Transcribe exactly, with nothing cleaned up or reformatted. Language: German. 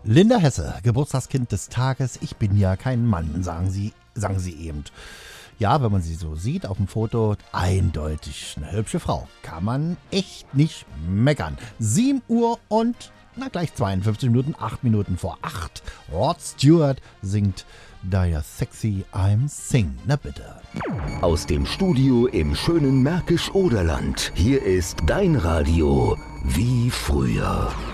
Linda Hesse, Geburtstagskind des Tages. Ich bin ja kein Mann, sagen sie, sagen sie eben. Ja, wenn man sie so sieht auf dem Foto, eindeutig eine hübsche Frau. Kann man echt nicht meckern. sieben Uhr und na gleich zweiundfünfzig Minuten, acht Minuten vor acht. Rod Stewart singt Dire Sexy I'm Sing. Na bitte. Aus dem Studio im schönen Märkisch-Oderland. Hier ist dein Radio wie früher.